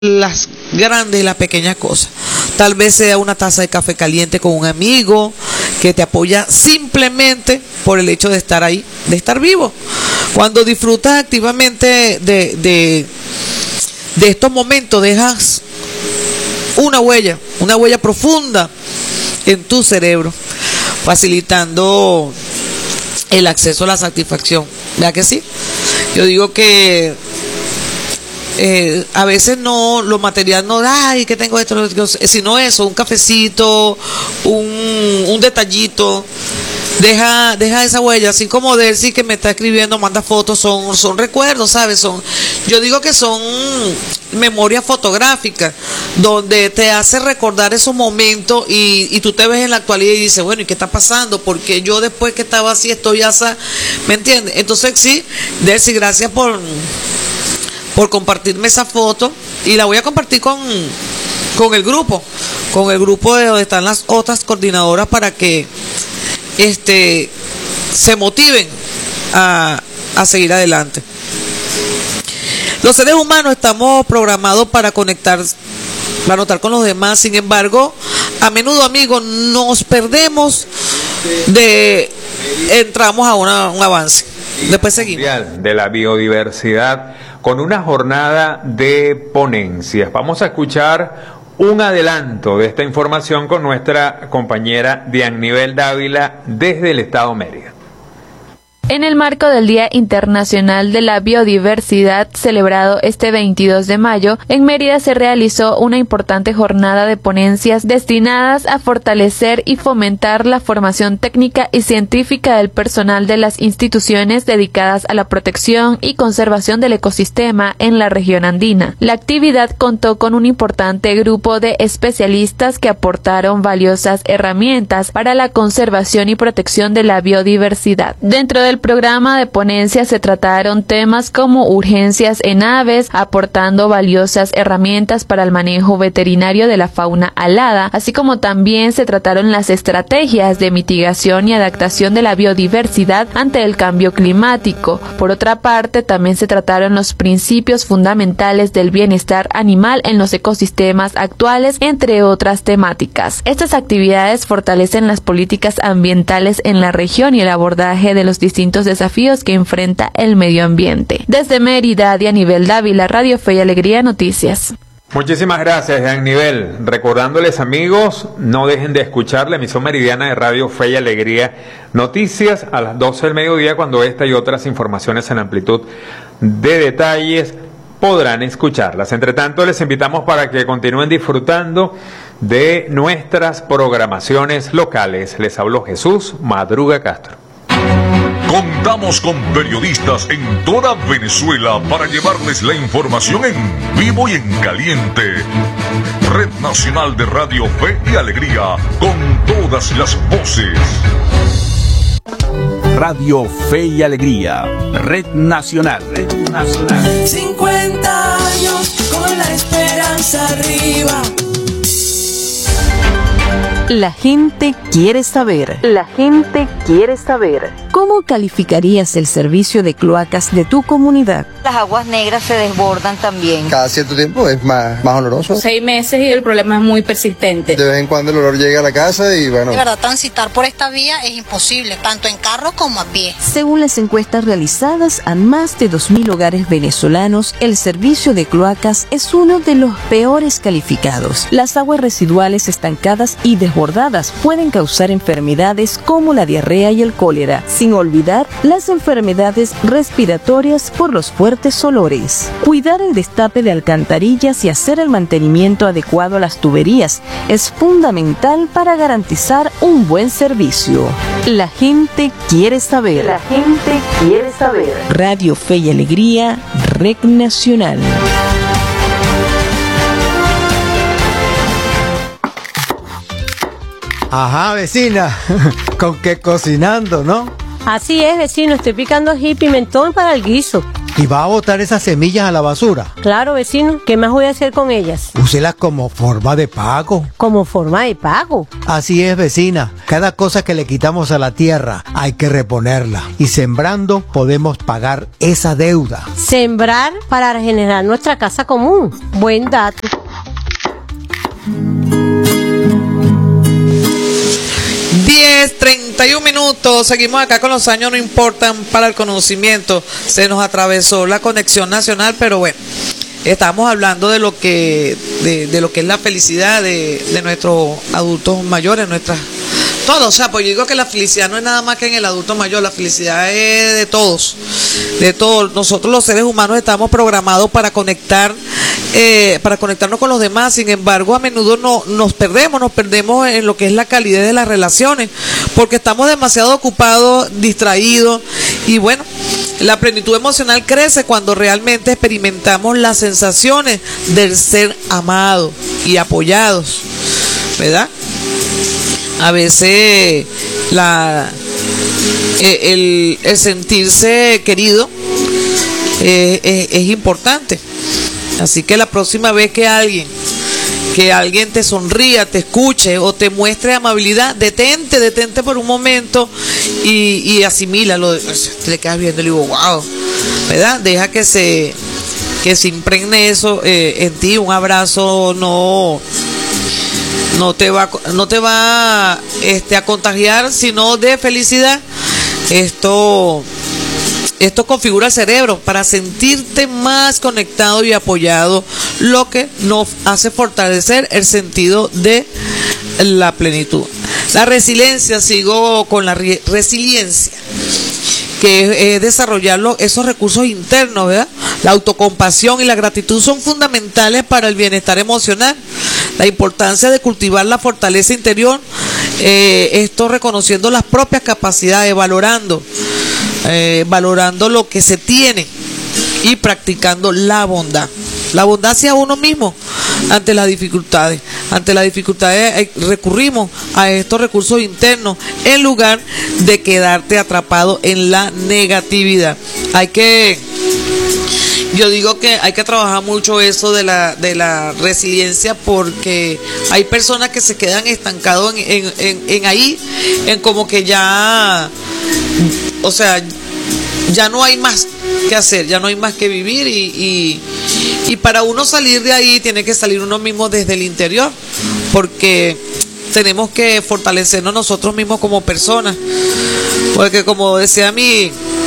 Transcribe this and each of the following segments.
las grandes y las pequeñas cosas. Tal vez sea una taza de café caliente con un amigo que te apoya simplemente por el hecho de estar ahí, de estar vivo. Cuando disfrutas activamente de estos momentos, dejas una huella profunda en tu cerebro, facilitando el acceso a la satisfacción. ¿Verdad que sí? Yo digo que a veces no, lo material no da, y que tengo esto, sino eso, un cafecito, un detallito, deja esa huella, así como Delcy que me está escribiendo, manda fotos, son recuerdos, ¿sabes? Yo digo que son memorias fotográficas, donde te hace recordar esos momentos y tú te ves en la actualidad y dices, bueno, ¿y qué está pasando? Porque yo después que estaba así, estoy así, ¿me entiendes? Entonces sí, Delcy, gracias por compartirme esa foto, y la voy a compartir con el grupo de donde están las otras coordinadoras, para que se motiven a seguir adelante. Los seres humanos estamos programados para conectar con los demás. Sin embargo, a menudo, amigos, nos perdemos entramos a un avance. Después seguimos. De la biodiversidad, con una jornada de ponencias. Vamos a escuchar un adelanto de esta información con nuestra compañera Diannivel Dávila desde el estado Mérida. En el marco del Día Internacional de la Biodiversidad, celebrado este 22 de mayo, en Mérida se realizó una importante jornada de ponencias destinadas a fortalecer y fomentar la formación técnica y científica del personal de las instituciones dedicadas a la protección y conservación del ecosistema en la región andina. La actividad contó con un importante grupo de especialistas que aportaron valiosas herramientas para la conservación y protección de la biodiversidad. Dentro del programa de ponencia se trataron temas como urgencias en aves, aportando valiosas herramientas para el manejo veterinario de la fauna alada, así como también se trataron las estrategias de mitigación y adaptación de la biodiversidad ante el cambio climático. Por otra parte, también se trataron los principios fundamentales del bienestar animal en los ecosistemas actuales, entre otras temáticas. Estas actividades fortalecen las políticas ambientales en la región y el abordaje de los distintos desafíos que enfrenta el medio ambiente. Desde Mérida, Diannivel Dávila, Radio Fe y Alegría Noticias. Muchísimas gracias, Diannivel. Recordándoles, amigos, no dejen de escuchar la emisión meridiana de Radio Fe y Alegría Noticias a las 12 del mediodía, cuando esta y otras informaciones en amplitud de detalles podrán escucharlas. Entre tanto, les invitamos para que continúen disfrutando de nuestras programaciones locales. Les habló Jesús Madruga Castro. Contamos con periodistas en toda Venezuela para llevarles la información en vivo y en caliente. Red Nacional de Radio Fe y Alegría, con todas las voces. Radio Fe y Alegría, Red Nacional. 50 años con la esperanza arriba. La gente quiere saber. ¿Cómo calificarías el servicio de cloacas de tu comunidad? Las aguas negras se desbordan también. Cada cierto tiempo es más oloroso. 6 meses y el problema es muy persistente. De vez en cuando el olor llega a la casa y bueno. De verdad, transitar por esta vía es imposible, tanto en carro como a pie. Según las encuestas realizadas a más de 2.000 hogares venezolanos, el servicio de cloacas es uno de los peores calificados. Las aguas residuales estancadas y desbordadas pueden causar enfermedades como la diarrea y el cólera, sin olvidar las enfermedades respiratorias por los fuertes olores. Cuidar el destape de alcantarillas y hacer el mantenimiento adecuado a las tuberías es fundamental para garantizar un buen servicio. La gente quiere saber. Radio Fe y Alegría, Red Nacional. Ajá, vecina, con que cocinando, ¿no? Así es, vecino, estoy picando ají y pimentón para el guiso. ¿Y va a botar esas semillas a la basura? Claro, vecino, ¿qué más voy a hacer con ellas? Úselas como forma de pago. ¿Como forma de pago? Así es, vecina. Cada cosa que le quitamos a la tierra hay que reponerla. Y sembrando podemos pagar esa deuda. Sembrar para regenerar nuestra casa común. Buen dato. 10:31. Seguimos acá con los años no importan para el conocimiento. Se nos atravesó la conexión nacional, pero bueno, estamos hablando de lo que de lo que es la felicidad de nuestros adultos mayores, todo. O sea, pues yo digo que la felicidad no es nada más que en el adulto mayor, la felicidad es de todos, de todos. Nosotros los seres humanos estamos programados para conectarnos con los demás. Sin embargo, a menudo nos perdemos en lo que es la calidez de las relaciones, porque estamos demasiado ocupados, distraídos, y bueno, la plenitud emocional crece cuando realmente experimentamos las sensaciones del ser amados y apoyados, ¿verdad? A veces el sentirse querido es importante. Así que la próxima vez que alguien te sonría, te escuche o te muestre amabilidad, detente por un momento y asimílalo. Te le quedas viendo y le digo, wow, ¿verdad? Deja que se impregne eso en ti. Un abrazo no te va a contagiar, sino de felicidad. Esto configura el cerebro para sentirte más conectado y apoyado, lo que nos hace fortalecer el sentido de la plenitud. La resiliencia, sigo con la resiliencia, que es desarrollar esos recursos internos, ¿verdad? La autocompasión y la gratitud son fundamentales para el bienestar emocional. La importancia de cultivar la fortaleza interior, esto reconociendo las propias capacidades, valorando lo que se tiene y practicando la bondad hacia uno mismo ante las dificultades. Ante las dificultades recurrimos a estos recursos internos en lugar de quedarte atrapado en la negatividad. Yo digo que hay que trabajar mucho eso de la resiliencia, porque hay personas que se quedan estancados en ahí, en como que ya, o sea, ya no hay más que hacer, ya no hay más que vivir, y para uno salir de ahí tiene que salir uno mismo desde el interior, porque tenemos que fortalecernos nosotros mismos como personas, porque como decía mi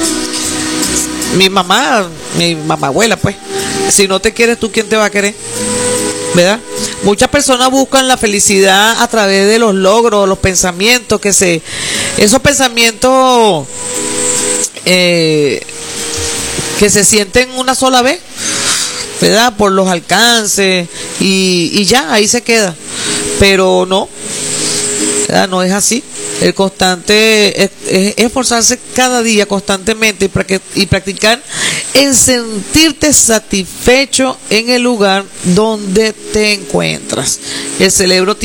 mamá abuela, pues, si no te quieres tú, ¿quién te va a querer? ¿Verdad? Muchas personas buscan la felicidad a través de los logros, los pensamientos esos pensamientos que se sienten una sola vez, ¿verdad? Por los alcances y ya, ahí se queda. Pero no, ¿verdad? No es así. El constante es esforzarse cada día constantemente y practicar en sentirte satisfecho en el lugar donde te encuentras. El cerebro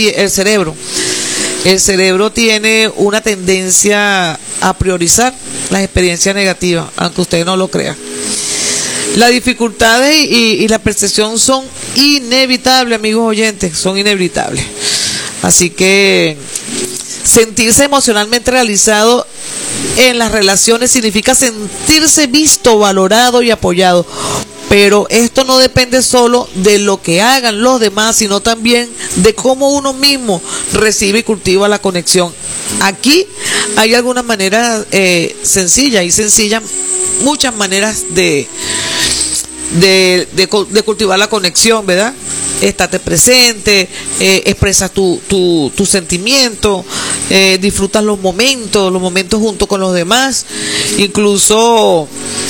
tiene una tendencia a priorizar las experiencias negativas, aunque usted no lo crea. Las dificultades y la percepción son inevitables, amigos oyentes, son inevitables. Así que sentirse emocionalmente realizado en las relaciones significa sentirse visto, valorado y apoyado. Pero esto no depende solo de lo que hagan los demás, sino también de cómo uno mismo recibe y cultiva la conexión. Aquí hay algunas maneras sencillas, muchas maneras de cultivar la conexión, ¿verdad? Estate presente, expresa tu sentimiento, disfrutas los momentos junto con los demás. Incluso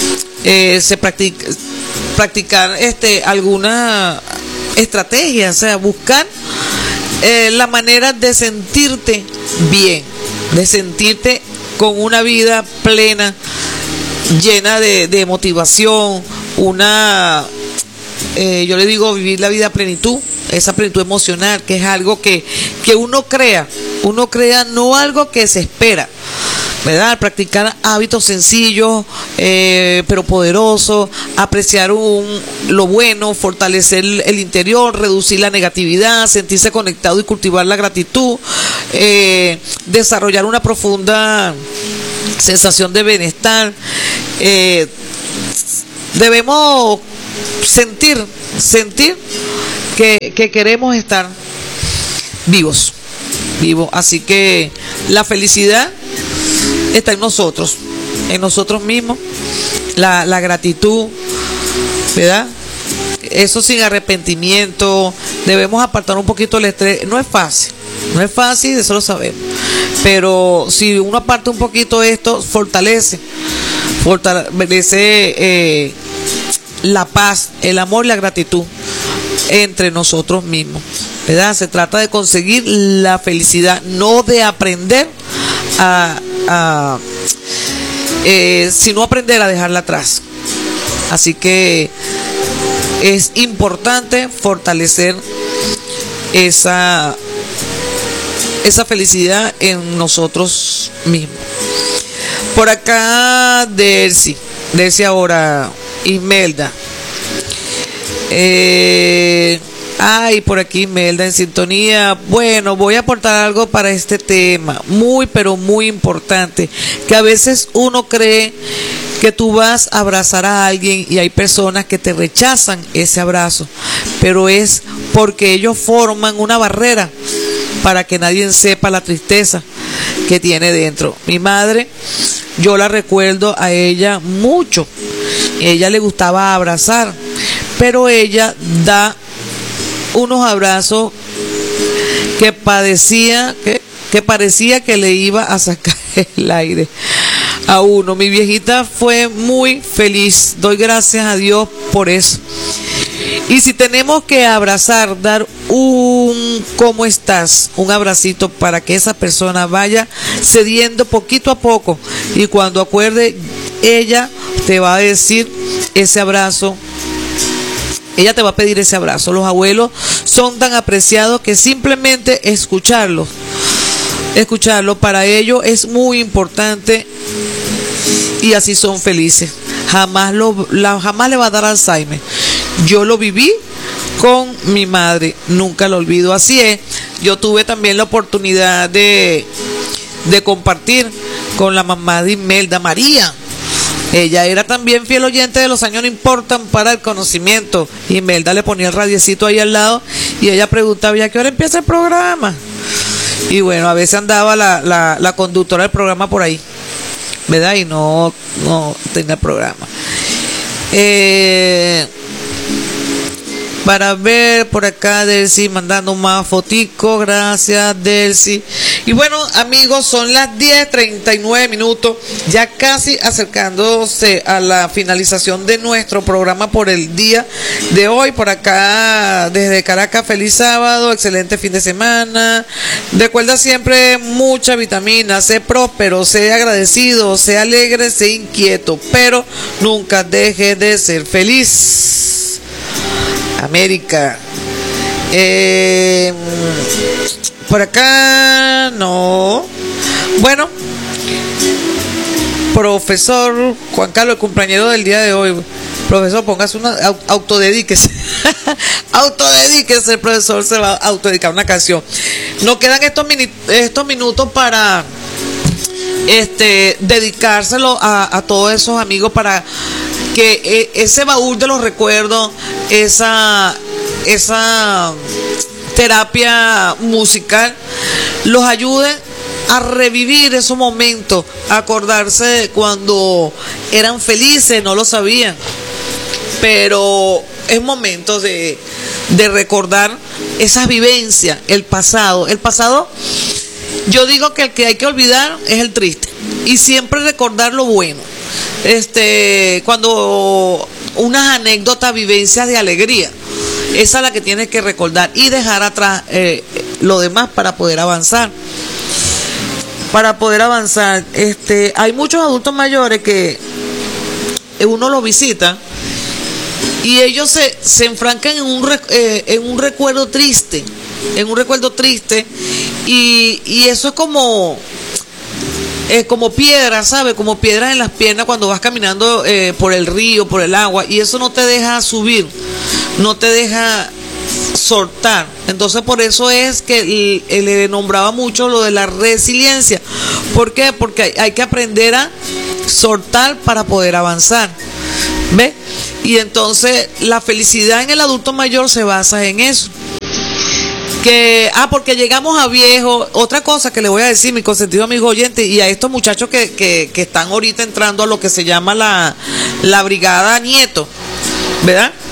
practicar alguna estrategia, o sea, buscar la manera de sentirte bien, de sentirte con una vida plena, llena de motivación, yo le digo vivir la vida a plenitud, esa plenitud emocional, que es algo que uno crea, no algo que se espera, ¿verdad? Practicar hábitos sencillos, pero poderosos, apreciar lo bueno, fortalecer el interior, reducir la negatividad, sentirse conectado y cultivar la gratitud, desarrollar una profunda sensación de bienestar. Debemos sentir que queremos estar vivos. Así que la felicidad está en nosotros mismos, la gratitud, ¿verdad? Eso sin arrepentimiento. Debemos apartar un poquito el estrés. No es fácil, eso lo sabemos, pero si uno aparta un poquito esto, fortalece la paz, el amor y la gratitud entre nosotros mismos, ¿verdad? Se trata de conseguir la felicidad, no de aprender sino aprender a dejarla atrás. Así que es importante fortalecer esa felicidad en nosotros mismos. Por acá Delcy ahora, Imelda. Por aquí Imelda en sintonía. Bueno, voy a aportar algo para este tema, pero muy importante, que a veces uno cree que tú vas a abrazar a alguien y hay personas que te rechazan ese abrazo, pero es porque ellos forman una barrera para que nadie sepa la tristeza que tiene dentro. Mi madre, yo la recuerdo a ella mucho. Ella le gustaba abrazar, pero ella da unos abrazos que parecía que le iba a sacar el aire a uno. Mi viejita fue muy feliz, doy gracias a Dios por eso. Y si tenemos que abrazar, dar un ¿cómo estás?, un abracito para que esa persona vaya cediendo poquito a poco, y cuando acuerde, ella te va a decir ese abrazo. Ella te va a pedir ese abrazo. Los abuelos son tan apreciados que simplemente escucharlo para ellos es muy importante, y así son felices. Jamás le va a dar Alzheimer. Yo lo viví con mi madre, nunca lo olvido. Así es. Yo tuve también la oportunidad de compartir con la mamá de Imelda, María. Ella era también fiel oyente de Los años no importan para el conocimiento. Imelda le ponía el radiecito ahí al lado y ella preguntaba: ¿y a qué hora empieza el programa? Y bueno, a veces andaba la conductora del programa por ahí, ¿verdad? Y no tenía programa. Para ver por acá, Delcy mandando más fotico. Gracias, Delcy. Y bueno, amigos, son las 10:39, ya casi acercándose a la finalización de nuestro programa por el día de hoy. Por acá, desde Caracas, feliz sábado, excelente fin de semana. Recuerda siempre mucha vitamina, sé próspero, sé agradecido, sé alegre, sé inquieto, pero nunca deje de ser feliz. América. Por acá no. Bueno, profesor Juan Carlos, el cumpleañero del día de hoy. Profesor, póngase autodedíquese. Autodedíquese, el profesor se va a autodedicar una canción. Nos quedan estos minutos para dedicárselo a todos esos amigos, para que ese baúl de los recuerdos, esa terapia musical, los ayude a revivir esos momentos, a acordarse de cuando eran felices, no lo sabían, pero es momento de recordar esas vivencias, el pasado. Yo digo que el que hay que olvidar es el triste, y siempre recordar lo bueno. Cuando unas anécdotas, vivencias de alegría, esa es la que tienes que recordar y dejar atrás lo demás para poder avanzar. Hay muchos adultos mayores que uno los visita y ellos se enfrancan en un recuerdo triste, y eso es como como piedras, ¿sabes? Como piedras en las piernas cuando vas caminando por el río, por el agua, y eso no te deja subir, no te deja soltar. Entonces por eso es que le nombraba mucho lo de la resiliencia. ¿Por qué? Porque hay que aprender a soltar para poder avanzar. ¿Ves? Y entonces la felicidad en el adulto mayor se basa en eso. Porque llegamos a viejo. Otra cosa que le voy a decir, mi consentido amigo oyente, y a estos muchachos que están ahorita entrando a lo que se llama la brigada Nieto, ¿verdad?